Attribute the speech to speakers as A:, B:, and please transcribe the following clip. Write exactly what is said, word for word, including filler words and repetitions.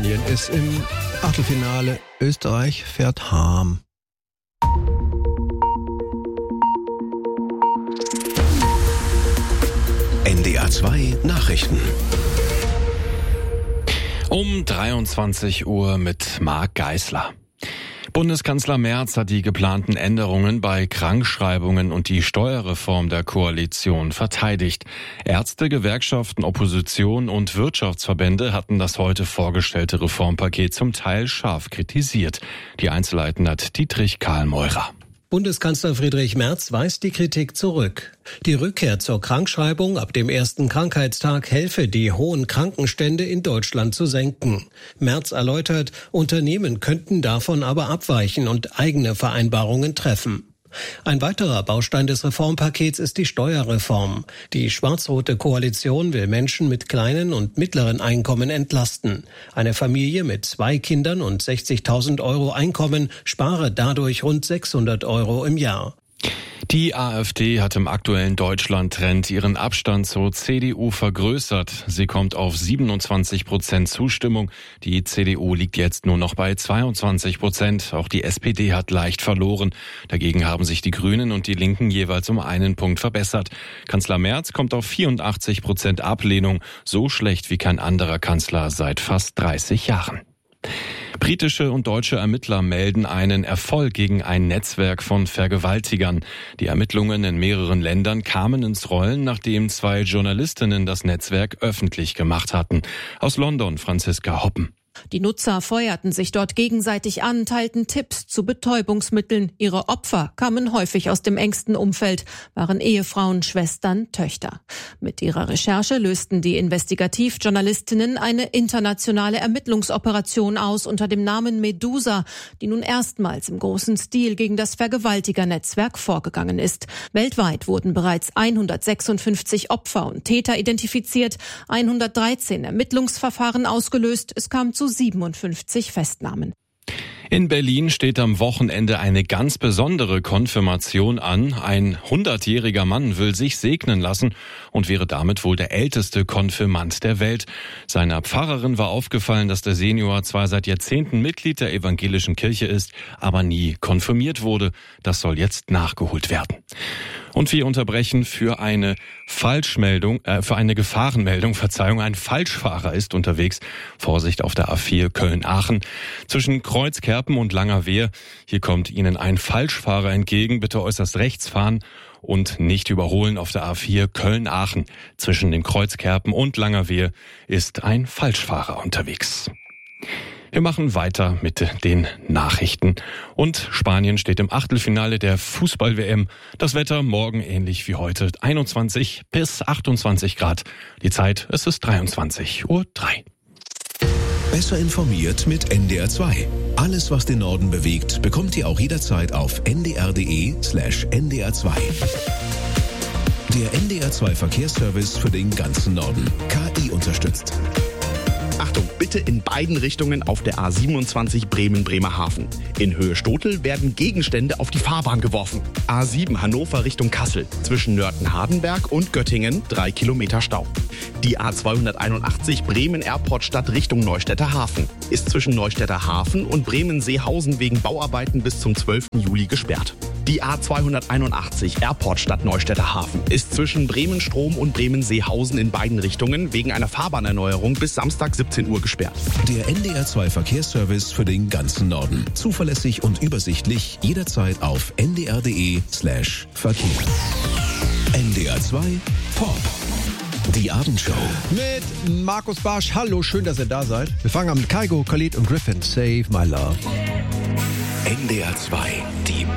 A: Spanien ist im Achtelfinale. Österreich fährt heim.
B: N D R zwei Nachrichten.
C: Um dreiundzwanzig Uhr mit Marc Geisler. Bundeskanzler Merz hat die geplanten Änderungen bei Krankschreibungen und die Steuerreform der Koalition verteidigt. Ärzte, Gewerkschaften, Opposition und Wirtschaftsverbände hatten das heute vorgestellte Reformpaket zum Teil scharf kritisiert. Die Einzelheiten hat Dietrich Karl-Meurer.
A: Bundeskanzler Friedrich Merz weist die Kritik zurück. Die Rückkehr zur Krankschreibung ab dem ersten Krankheitstag helfe, die hohen Krankenstände in Deutschland zu senken. Merz erläutert, Unternehmen könnten davon aber abweichen und eigene Vereinbarungen treffen. Ein weiterer Baustein des Reformpakets ist die Steuerreform. Die schwarz-rote Koalition will Menschen mit kleinen und mittleren Einkommen entlasten. Eine Familie mit zwei Kindern und sechzigtausend Euro Einkommen spare dadurch rund sechshundert Euro im Jahr.
C: Die AfD hat im aktuellen Deutschland-Trend ihren Abstand zur C D U vergrößert. Sie kommt auf siebenundzwanzig Prozent Zustimmung. Die C D U liegt jetzt nur noch bei zweiundzwanzig Prozent. Auch die S P D hat leicht verloren. Dagegen haben sich die Grünen und die Linken jeweils um einen Punkt verbessert. Kanzler Merz kommt auf vierundachtzig Prozent Ablehnung. So schlecht wie kein anderer Kanzler seit fast dreißig Jahren. Britische und deutsche Ermittler melden einen Erfolg gegen ein Netzwerk von Vergewaltigern. Die Ermittlungen in mehreren Ländern kamen ins Rollen, nachdem zwei Journalistinnen das Netzwerk öffentlich gemacht hatten. Aus London Franziska Hoppen.
D: Die Nutzer feuerten sich dort gegenseitig an, teilten Tipps zu Betäubungsmitteln. Ihre Opfer kamen häufig aus dem engsten Umfeld, waren Ehefrauen, Schwestern, Töchter. Mit ihrer Recherche lösten die Investigativjournalistinnen eine internationale Ermittlungsoperation aus unter dem Namen Medusa, die nun erstmals im großen Stil gegen das Vergewaltigernetzwerk vorgegangen ist. Weltweit wurden bereits hundertsechsundfünfzig Opfer und Täter identifiziert, hundertdreizehn Ermittlungsverfahren ausgelöst. Es kam zu siebenundfünfzig Festnahmen.
C: In Berlin steht am Wochenende eine ganz besondere Konfirmation an. Ein hundertjähriger Mann will sich segnen lassen und wäre damit wohl der älteste Konfirmand der Welt. Seiner Pfarrerin war aufgefallen, dass der Senior zwar seit Jahrzehnten Mitglied der evangelischen Kirche ist, aber nie konfirmiert wurde. Das soll jetzt nachgeholt werden. Und wir unterbrechen für eine Falschmeldung, äh, für eine Gefahrenmeldung, Verzeihung, ein Falschfahrer ist unterwegs. Vorsicht auf der A vier Köln-Aachen. Zwischen Kreuzkerpen und Langerwehe. Hier kommt Ihnen ein Falschfahrer entgegen. Bitte äußerst rechts fahren und nicht überholen auf der A vier Köln-Aachen. Zwischen den Kreuzkerpen und Langerwehe ist ein Falschfahrer unterwegs. Wir machen weiter mit den Nachrichten. Und Spanien steht im Achtelfinale der Fußball-W M. Das Wetter morgen ähnlich wie heute. einundzwanzig bis achtundzwanzig Grad. Die Zeit, es ist dreiundzwanzig Uhr drei.
B: Besser informiert mit N D R zwei. Alles, was den Norden bewegt, bekommt ihr auch jederzeit auf n d r punkt d e slash n d r zwei. Der N D R zwei Verkehrsservice für den ganzen Norden. K I unterstützt.
E: Achtung, bitte in beiden Richtungen auf der A siebenundzwanzig Bremen-Bremerhaven. In Höhe Stotel werden Gegenstände auf die Fahrbahn geworfen. A sieben Hannover Richtung Kassel. Zwischen Nörten-Hardenberg und Göttingen drei Kilometer Stau. Die A zweihunderteinundachtzig Bremen-Airport-Stadt Richtung Neustädter Hafen ist zwischen Neustädter Hafen und Bremen-Seehausen wegen Bauarbeiten bis zum zwölften Juli gesperrt. Die A zweihunderteinundachtzig Airport-Stadt Neustädter Hafen ist zwischen Bremen-Strom und Bremen-Seehausen in beiden Richtungen wegen einer Fahrbahnerneuerung bis Samstag siebzehn Uhr gesperrt.
B: Der N D R zwei Verkehrsservice für den ganzen Norden. Zuverlässig und übersichtlich jederzeit auf n d r punkt d e slash Verkehr. N D R zwei Pop. Die Abendshow.
A: Mit Markus Barsch. Hallo, schön, dass ihr da seid. Wir fangen an mit Kygo, Khalid und Griffin. Save My Love.
B: N D R zwei, die